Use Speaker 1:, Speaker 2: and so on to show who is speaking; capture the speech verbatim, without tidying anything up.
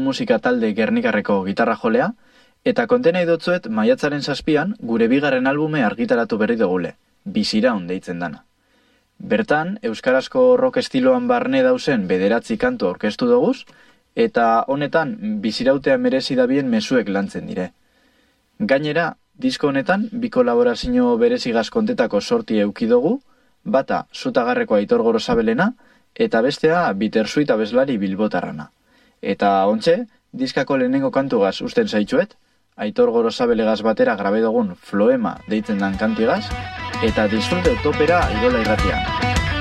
Speaker 1: musika talde Gernikarreko gitarra jolea, eta konten nahi dotzuet maiatzaren zazpian gure bigarren albume argitaratu berri dugule, Biziraun deitzen dana. Bertan, euskarazko rock estiloan barne dauzen bederatzi kantu aurkeztu doguz, eta honetan bizirautea merezi dabien mezuek lantzen dire. Gainera, disko honetan bi kolaborazio berezigaz kontetako sorti euki dugu, bata Zutagarreko Aitor Gorosabelena, eta bestea Bittersuit abeslari bilbotarrana. Eta ontxe, diskako lehenengo kantugaz usten zaitxuet, Aitor Gorosabelegaz batera grabe dugun Floema deitzen dan kantigaz, eta disfrute topera Irola Irratian.